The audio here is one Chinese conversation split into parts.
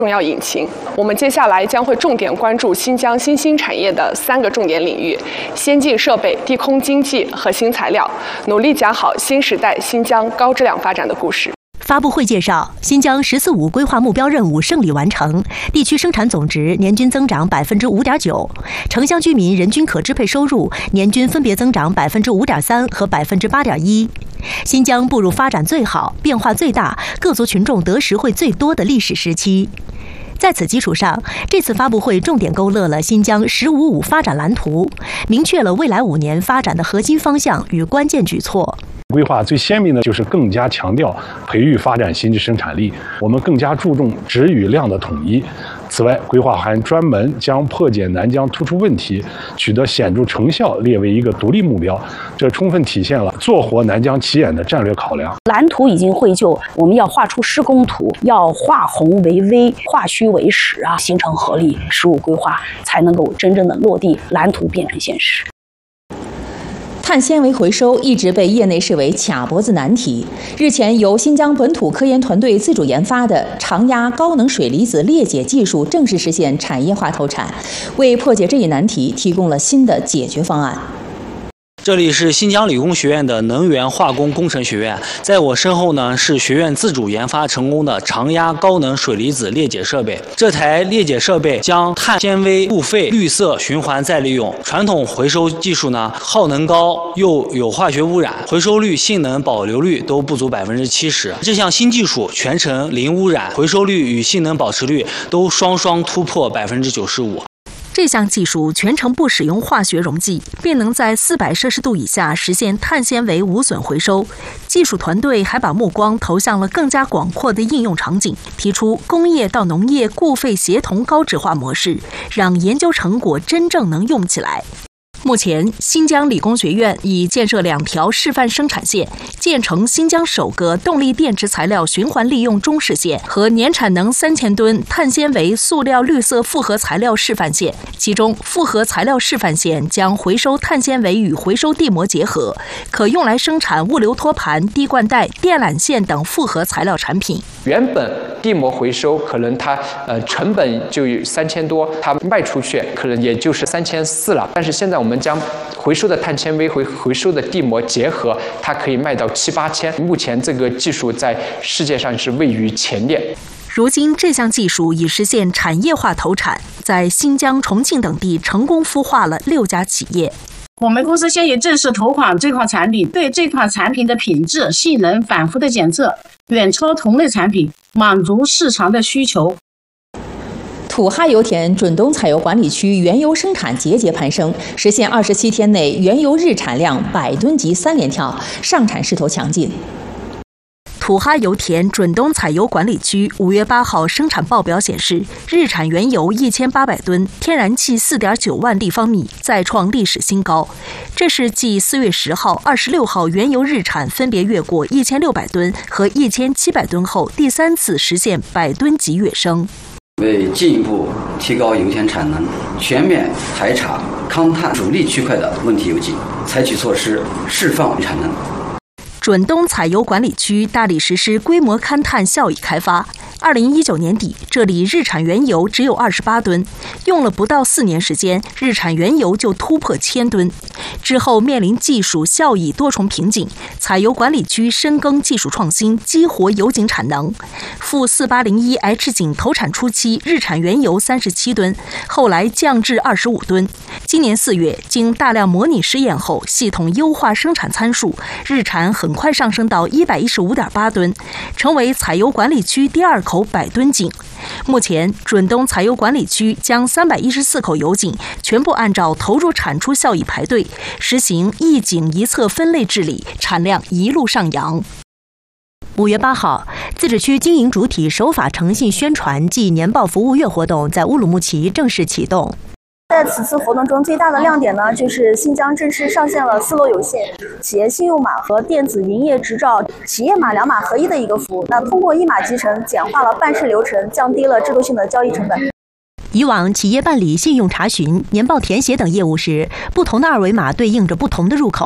重要引擎。我们接下来将会重点关注新疆新兴产业的3个重点领域：先进设备、低空经济和新材料，努力讲好新时代新疆高质量发展的故事。 发布会介绍，新疆“十四五”规划目标任务胜利完成，地区生产总值年均增长5.9%，城乡居民人均可支配收入年均分别增长5.3%和8.1%。新疆步入发展最好、变化最大、各族群众得实惠最多的历史时期。在此基础上，这次发布会重点勾勒了新疆“十五五”发展蓝图，明确了未来5年发展的核心方向与关键举措。 规划最鲜明的就是更加强调培育发展新质生产力，我们更加注重质与量的统一。此外，规划还专门将破解南疆突出问题、取得显著成效列为一个独立目标，这充分体现了做活南疆起眼的战略考量。 蓝图已经绘就，我们要画出施工图，要化宏为微，化虚为实啊，形成合力，15规划才能够真正的落地，蓝图变成现实。 碳纤维回收一直被业内视为卡脖子难题。日前，由新疆本土科研团队自主研发的常压高能水离子裂解技术正式实现产业化投产，为破解这一难题提供了新的解决方案。 这里是新疆理工学院的能源化工工程学院，在我身后呢是学院自主研发成功的常压高能水离子裂解设备。这台裂解设备将碳纤维付费绿色循环再利用。传统回收技术呢耗能高又有化学污染，回收率、性能保留率都不足70%。这项新技术全程零污染，回收率与性能保持率都双突破95%。 这项技术全程不使用化学溶剂，并能在400摄氏度以下实现碳纤维无损回收。技术团队还把目光投向了更加广阔的应用场景，提出工业到农业固废协同高质化模式，让研究成果真正能用起来。目前，新疆理工学院已建设2条示范生产线，建成新疆首个动力电池材料循环利用中试线和年产能3000吨碳纤维塑料绿色复合材料示范线。其中，复合材料示范线将回收碳纤维与回收地膜结合，可用来生产物流托盘、滴灌带、电缆线等复合材料产品。 原本地膜回收可能它成本就有3000多，它卖出去可能也就是3400了。但是现在我们将回收的碳纤维和回收的地膜结合，它可以卖到7、8千。目前这个技术在世界上是位于前列。 如今，这项技术已实现产业化投产，在新疆、重庆等地成功孵化了6家企业。 我们公司现已正式投款这款产品，对这款产品的品质、性能反复的检测，远超同类产品，满足市场的需求。 土哈油田准东采油管理区原油生产节节攀升，实现27天内原油日产量100吨级3连跳，上产势头强劲。 土哈油田准东采油管理区5月8号生产报表显示，日产原油1800吨，天然气4.9万立方米，再创历史新高。这是继4月10号、26号原油日产分别越过1600吨和1700吨后，第3次实现100吨级跃升。 为进一步提高油田产能，全面排查康碳主力区块的问题油井，采取措施释放产能。 准东采油管理区大力实施规模勘探效益开发。2019年底，这里日产原油只有28吨，用了不到4年时间，日产原油就突破1000吨。之后面临技术效益多重瓶颈，采油管理区深耕技术创新，激活油井产能。负 4801H 井投产初期，日产原油37吨，后来降至25吨。今年4月，经大量模拟试验后，系统优化生产参数，日产很快上升到115.8吨，成为采油管理区第2口100吨井。目前，准东采油管理区将314口油井全部按照投入产出效益排队，实行一井一测分类治理，产量一路上扬。5月8号，自治区经营主体守法诚信宣传暨年报服务月活动在乌鲁木齐正式启动。 在此次活动中，最大的亮点呢，就是新疆正式上线了4楼有线企业信用码和电子营业执照企业码2码合一的一个服务。那通过1码集成，简化了办事流程，降低了制度性的交易成本。 以往企业办理信用查询、年报填写等业务时，不同的2维码对应着不同的入口。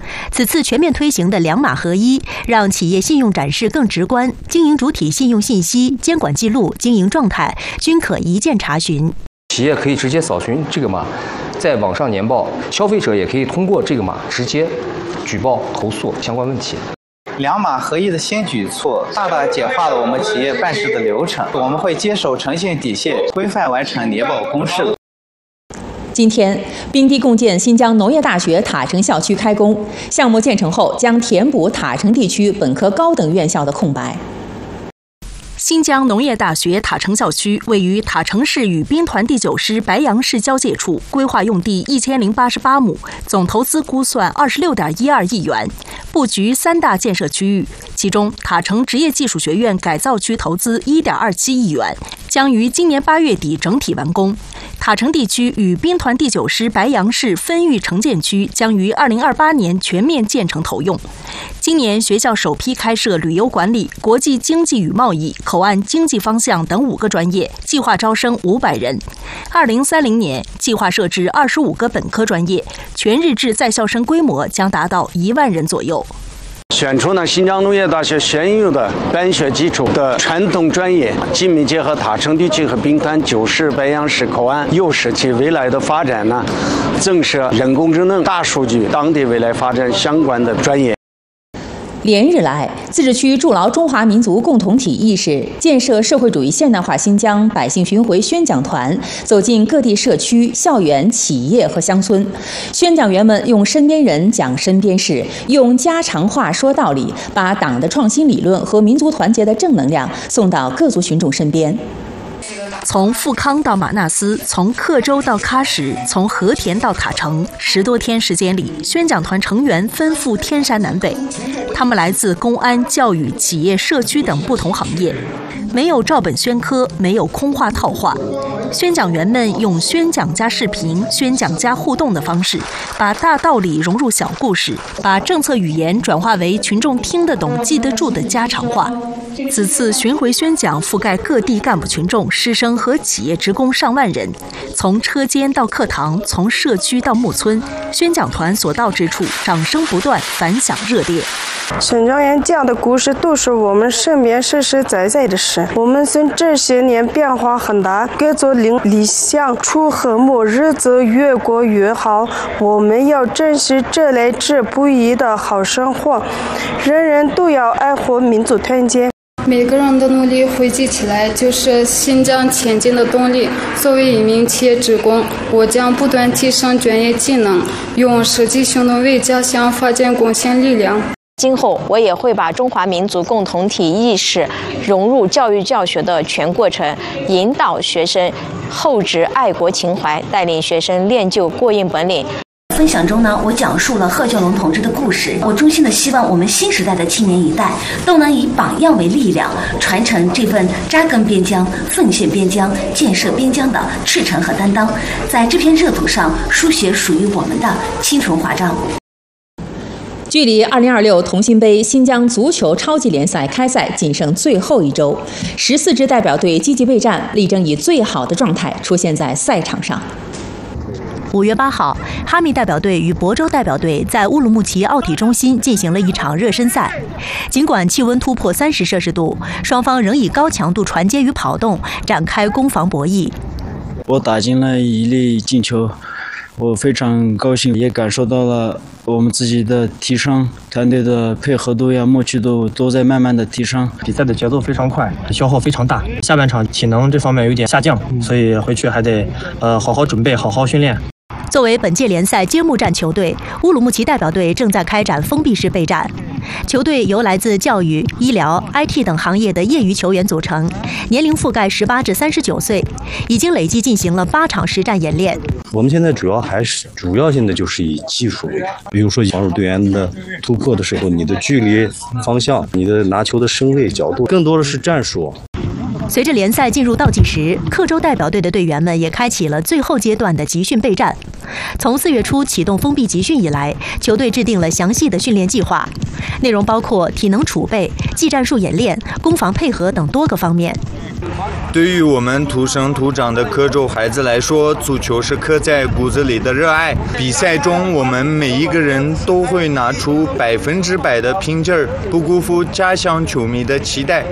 此次全面推行的两码合一，让企业信用展示更直观，经营主体信用信息、监管记录、经营状态均可一键查询。 企业可以直接扫询这个码，在网上年报，消费者也可以通过这个码直接举报投诉相关问题。 两码合一的新举措，大大简化了我们企业办事的流程。我们会坚守诚信底线，规范完成年报公示。 今天，冰堤共建新疆农业大学塔城校区开工，项目建成后将填补塔城地区本科高等院校的空白。 新疆农业大学塔城校区位于塔城市与兵团第9师白杨市交界处，规划用地1088亩，总投资估算26.12亿元，布局3大建设区域。其中，塔城职业技术学院改造区投资1.27亿元，将于今年8月底整体完工。塔城地区与兵团第9师白杨市分域城建区将于2028年全面建成投用。今年学校首批开设旅游管理、国际经济与贸易、口岸经济方向等5个专业，计划招生500人。2030年计划设置25个本科专业，全日制在校生规模将达到1万人左右。 选出呢新疆农业大学现有的办学基础的传统专业，紧密结合塔城地区和兵团9师白杨市口岸优势其未来的发展呢，增设人工智能、大数据、当地未来发展相关的专业。 连日来，自治区筑牢中华民族共同体意识，建设社会主义现代化新疆百姓巡回宣讲团走进各地社区、校园、企业和乡村。宣讲员们用身边人讲身边事，用家常话说道理，把党的创新理论和民族团结的正能量送到各族群众身边。 从富康到马纳斯，从克州到喀什，从和田到塔城，10多天时间里，宣讲团成员奔赴天山南北。他们来自公安、教育、企业、社区等不同行业，没有照本宣科，没有空话套话。宣讲员们用宣讲加视频、宣讲加互动的方式，把大道理融入小故事，把政策语言转化为群众听得懂、记得住的家常话。此次巡回宣讲覆盖各地干部群众、师生和企业职工上万人，从车间到课堂，从社区到木村，宣讲团所到之处，掌声不断，反响热烈。 宣讲员讲的故事都是我们身边实实在在的事。我们村这些年变化很大，各族理想处和睦，日子越过越好。我们要珍惜这来之不易的好生活，人人都要爱护民族团结。 每个人的努力汇集起来，就是新疆前进的动力。作为一名企业职工，我将不断提升专业技能，用实际行动为家乡发展贡献力量。 今后我也会把中华民族共同体意识融入教育教学的全过程，引导学生厚植爱国情怀，带领学生练就过硬本领。 分享中呢，我讲述了贺教龙同志的故事。我衷心的希望我们新时代的青年一代都能以榜样为力量，传承这份扎根边疆、奉献边疆、建设边疆的赤诚和担当，在这片热土上书写属于我们的青春华章。 距离2026同心杯新疆足球超级联赛开赛仅剩最后1周，14支代表队积极备战，力争以最好的状态出现在赛场上。 5月8号，哈密代表队与亳州代表队在乌鲁木齐奥体中心进行了一场热身赛。尽管气温突破30摄氏度，双方仍以高强度传接与跑动展开攻防博弈。 我打进了1粒进球，我非常高兴，也感受到了我们自己的提升，团队的配合度呀、默契度都在慢慢的提升。 比赛的节奏非常快，消耗非常大，下半场体能这方面有点下降，所以回去还得好好准备，好好训练。 作为本届联赛揭幕战球队，乌鲁木齐代表队正在开展封闭式备战。球队由来自教育、医疗、IT 等行业的业余球员组成，年龄覆盖18至39岁，已经累计进行了8场实战演练。 我们现在主要性的就是以技术为主，比如说防守队员的突破的时候，你的距离、方向、你的拿球的身位、角度，更多的是战术。 随着联赛进入倒计时，克州代表队的队员们也开启了最后阶段的集训备战。从4月初启动封闭集训以来，球队制定了详细的训练计划，内容包括体能储备、技战术演练、攻防配合等多个方面。 对于我们土生土长的克州孩子来说，足球是刻在骨子里的热爱。比赛中，我们每一个人都会拿出100%的拼劲儿，不辜负家乡球迷的期待。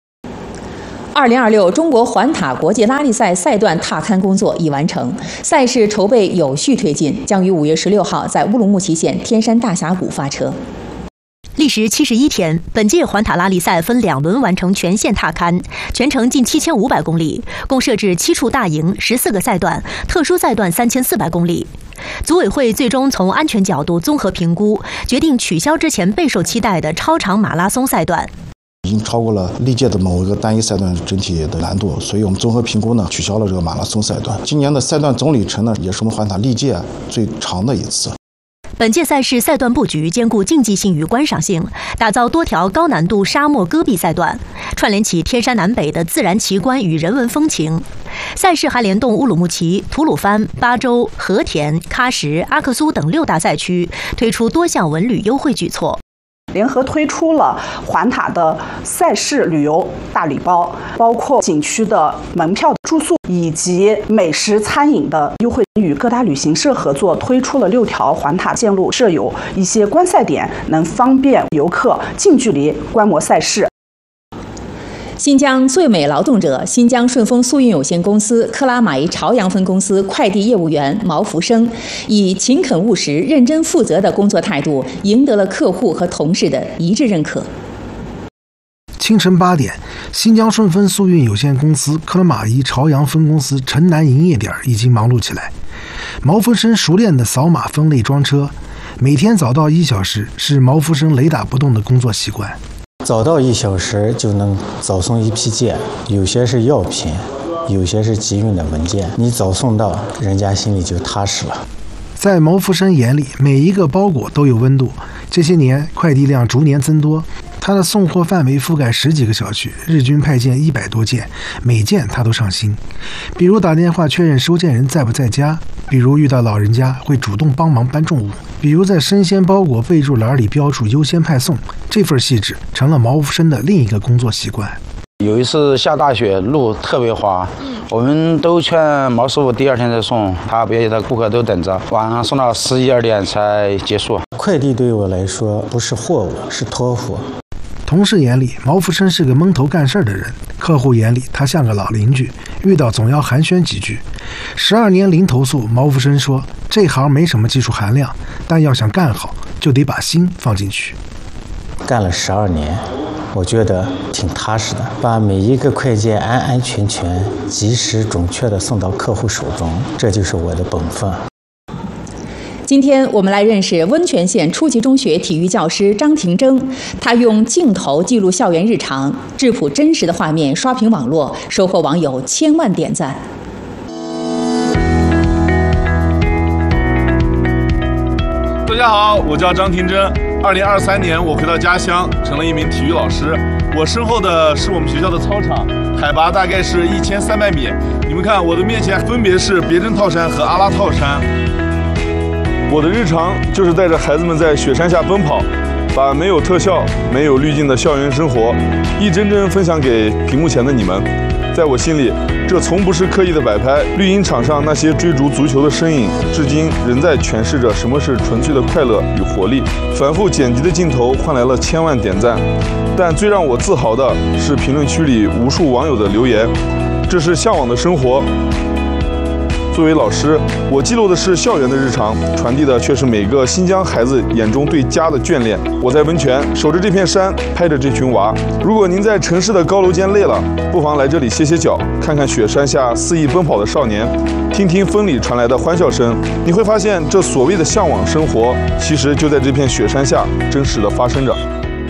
2026中国环塔国际拉力赛赛段踏勘工作已完成，赛事筹备有序推进，将于5月16号在乌鲁木齐县天山大峡谷发车。 历时71天，本届环塔拉力赛分2轮完成全线踏勘，全程近7500公里，共设置7处大营、14个赛段，特殊赛段3400公里。组委会最终从安全角度综合评估，决定取消之前备受期待的超长马拉松赛段。 已经超过了历届的某一个单一赛段整体的难度，所以我们综合评估呢，取消了这个马拉松赛段。今年的赛段总里程呢，也是我们环塔历届最长的一次。 本届赛事赛段布局兼顾竞技性与观赏性，打造多条高难度沙漠戈壁赛段，串联起天山南北的自然奇观与人文风情。赛事还联动乌鲁木齐、吐鲁番、巴州、和田、喀什、阿克苏等6大赛区，推出多项文旅优惠举措。 联合推出了环塔的赛事旅游大礼包，包括景区的门票、住宿以及美食餐饮的优惠。与各大旅行社合作，推出了6条环塔线路，设有一些观赛点，能方便游客近距离观摩赛事。 新疆最美劳动者新疆顺丰速运有限公司克拉玛依朝阳分公司快递业务员毛福生，以勤恳务实、认真负责的工作态度，赢得了客户和同事的一致认可。 清晨8点，新疆顺丰速运有限公司克拉玛依朝阳分公司城南营业点已经忙碌起来。毛福生熟练地扫码分类装车，每天早到1小时是毛福生雷打不动的工作习惯。 早到1小时就能早送一批件，有些是药品，有些是急运的文件，你早送到，人家心里就踏实了。 在毛福生眼里，每一个包裹都有温度。这些年，快递量逐年增多，他的送货范围覆盖10几个小区，日均派件100多件，每件他都上心。比如打电话确认收件人在不在家，比如遇到老人家会主动帮忙搬重物，比如在生鲜包裹备注栏里标注优先派送，这份细致成了毛福生的另一个工作习惯。 有一次下大雪，路特别滑，我们都劝毛师傅第2天再送，他别的顾客都等着，晚上送到11、12点才结束。 快递对我来说不是货物，是托付。 同事眼里，毛福生是个闷头干事的人；客户眼里，他像个老邻居，遇到总要寒暄几句。12年零投诉，毛福生说，这行没什么技术含量，但要想干好，就得把心放进去。 干了12年。我觉得挺踏实的，把每一个快件安安全全、及时准确地送到客户手中，这就是我的本分。 今天我们来认识温泉县初级中学体育教师张廷征，他用镜头记录校园日常，质朴真实的画面刷屏网络，收获网友1000万点赞。 大家好，我叫张廷征。2023年，我回到家乡，成了一名体育老师。我身后的是我们学校的操场，海拔大概是1300米。你们看，我的面前分别是别针套山和阿拉套山。我的日常就是带着孩子们在雪山下奔跑，把没有特效、没有滤镜的校园生活，一帧帧分享给屏幕前的你们。在我心里，这从不是刻意的摆拍。绿茵场上那些追逐足球的身影，至今仍在诠释着什么是纯粹的快乐与活力。反复剪辑的镜头换来了1000万点赞，但最让我自豪的是评论区里无数网友的留言：这是向往的生活。作为老师，我记录的是校园的日常，传递的却是每个新疆孩子眼中对家的眷恋。我在温泉守着这片山，拍着这群娃。如果您在城市的高楼间累了，不妨来这里歇歇脚，看看雪山下肆意奔跑的少年，听听风里传来的欢笑声。你会发现，这所谓的向往生活，其实就在这片雪山下真实的发生着。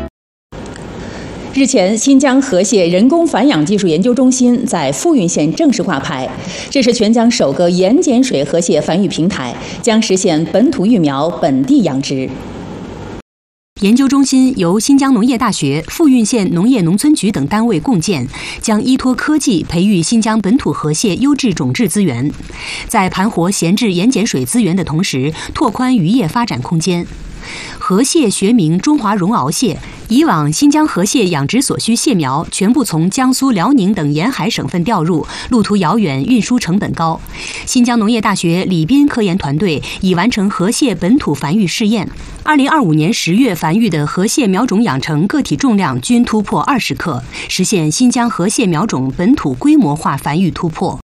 日前，新疆河蟹人工繁养技术研究中心在富蕴县正式挂牌，这是全疆首个盐碱水河蟹繁育平台，将实现本土育苗、本地养殖。 研究中心由新疆农业大学、富蕴县农业农村局等单位共建，将依托科技培育新疆本土河蟹优质种质资源，在盘活闲置盐碱水资源的同时，拓宽渔业发展空间。河蟹学名中华绒螯蟹，以往新疆河蟹养殖所需蟹苗全部从江苏、辽宁等沿海省份调入，路途遥远，运输成本高。新疆农业大学李斌科研团队已完成河蟹本土繁育试验，2025年10月繁育的河蟹苗种养成个体重量均突破20克，实现新疆河蟹苗种本土规模化繁育突破。